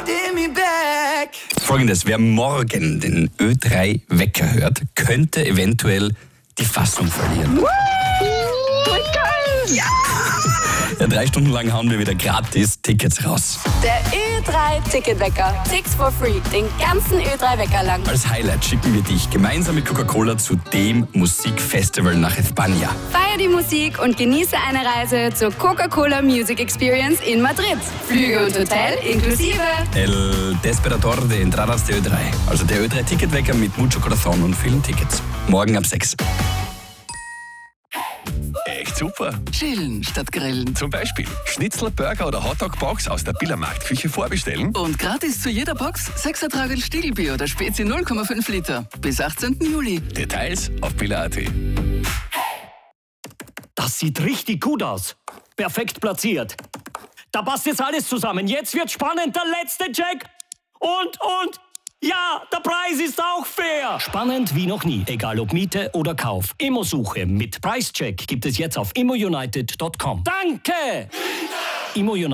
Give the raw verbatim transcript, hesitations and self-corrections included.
Folgendes, wer morgen den Ö drei Wecker hört, könnte eventuell die Fassung verlieren. Geil! Ja! Ja, drei Stunden lang hauen wir wieder gratis Tickets raus. Der Ö drei Ticketwecker. Six for free. Den ganzen Ö drei Wecker lang. Als Highlight schicken wir dich gemeinsam mit Coca-Cola zu dem Musikfestival nach España. Feier die Musik und genieße eine Reise zur Coca-Cola Music Experience in Madrid. Flüge und Hotel inklusive. El Desperador de Entradas de Ö drei. Also der Ö drei Ticketwecker mit mucho corazón und vielen Tickets. Morgen ab sechs. Echt super. Chillen statt grillen. Zum Beispiel Schnitzel, Burger oder Hotdog-Box aus der Billermarktküche vorbestellen. Und gratis zu jeder Box sechs Tragel Stiegelbier oder Spezi null Komma fünf Liter. Bis achtzehnten Juli. Details auf biller punkt at. Das sieht richtig gut aus. Perfekt platziert. Da passt jetzt alles zusammen. Jetzt wird spannend. Der letzte Check. Und, und... Ja, der Preis ist auch fair. Spannend wie noch nie. Egal ob Miete oder Kauf. Immosuche mit Preischeck gibt es jetzt auf immo united punkt com. Danke! Immo United.